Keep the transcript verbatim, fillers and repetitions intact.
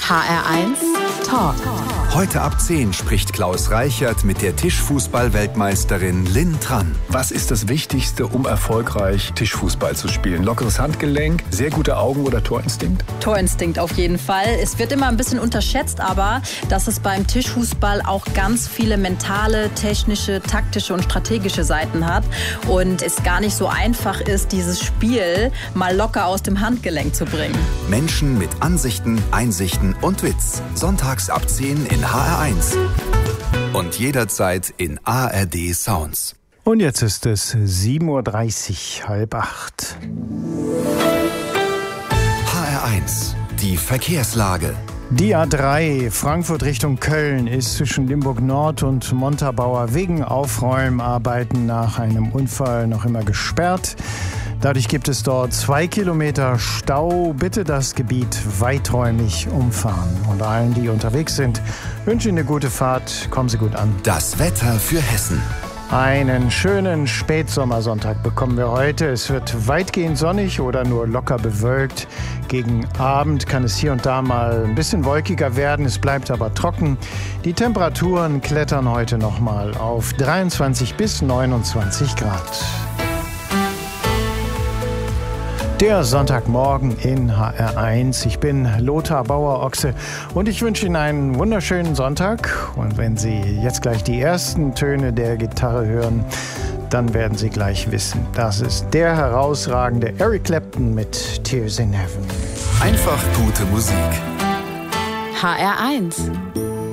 H R eins Talk. Heute ab zehn spricht Klaus Reichert mit der Tischfußball-Weltmeisterin Lynn Tran. Was ist das Wichtigste, um erfolgreich Tischfußball zu spielen? Lockeres Handgelenk, sehr gute Augen oder Torinstinkt? Torinstinkt auf jeden Fall. Es wird immer ein bisschen unterschätzt, aber dass es beim Tischfußball auch ganz viele mentale, technische, taktische und strategische Seiten hat und es gar nicht so einfach ist, dieses Spiel mal locker aus dem Handgelenk zu bringen. Menschen mit Ansichten, Einsichten und Witz. Sonntags ab zehn in H R eins. Und jederzeit in A R D Sounds. Und jetzt ist es sieben Uhr dreißig, halb acht. H R eins, die Verkehrslage. Die A drei Frankfurt Richtung Köln ist zwischen Limburg Nord und Montabaur wegen Aufräumarbeiten nach einem Unfall noch immer gesperrt. Dadurch gibt es dort zwei Kilometer Stau. Bitte das Gebiet weiträumig umfahren. Und allen, die unterwegs sind, wünsche Ihnen eine gute Fahrt. Kommen Sie gut an. Das Wetter für Hessen. Einen schönen Spätsommersonntag bekommen wir heute. Es wird weitgehend sonnig oder nur locker bewölkt. Gegen Abend kann es hier und da mal ein bisschen wolkiger werden. Es bleibt aber trocken. Die Temperaturen klettern heute nochmal auf dreiundzwanzig bis neunundzwanzig Grad. Der Sonntagmorgen in H R eins. Ich bin Lothar Bauer-Ochse und ich wünsche Ihnen einen wunderschönen Sonntag. Und wenn Sie jetzt gleich die ersten Töne der Gitarre hören, dann werden Sie gleich wissen, das ist der herausragende Eric Clapton mit Tears in Heaven. Einfach gute Musik. H R eins.